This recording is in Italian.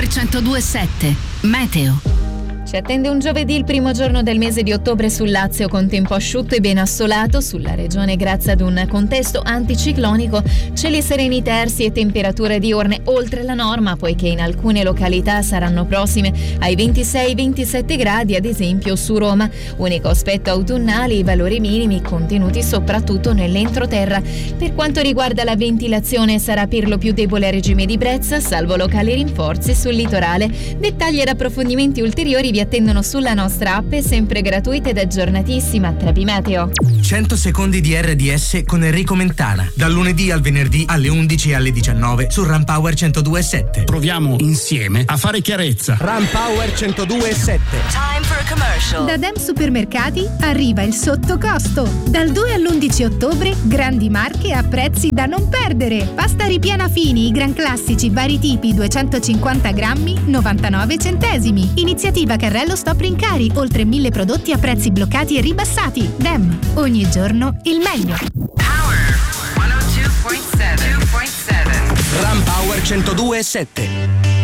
Power 102.7 Meteo. Ci attende un giovedì, il primo giorno del mese di ottobre sul Lazio, con tempo asciutto e ben assolato. Sulla regione, grazie ad un contesto anticiclonico, cieli sereni tersi e temperature diurne oltre la norma, poiché in alcune località saranno prossime ai 26-27 gradi, ad esempio su Roma. Unico aspetto autunnale, i valori minimi contenuti soprattutto nell'entroterra. Per quanto riguarda la ventilazione, sarà per lo più debole a regime di Brezza, salvo locali rinforzi sul litorale. Dettagli ed approfondimenti ulteriori vi attendono sulla nostra app, sempre gratuita ed aggiornatissima. Trapi Meteo. 100 secondi di RDS con Enrico Mentana, dal lunedì al venerdì alle 11 e alle 19 su Ram Power 102.7. Proviamo insieme a fare chiarezza. Ram Power 102.7. Time for a commercial. Da Dem Supermercati arriva il sottocosto. Dal 2 all'11 ottobre, grandi marche a prezzi da non perdere. Pasta ripiena Fini, i gran classici vari tipi, 250 grammi, 99 centesimi. Iniziativa Carrello Stop Rincari, oltre 1000 prodotti a prezzi bloccati e ribassati. Dem, ogni giorno il meglio. Power 102.7. Ram Power 102.7.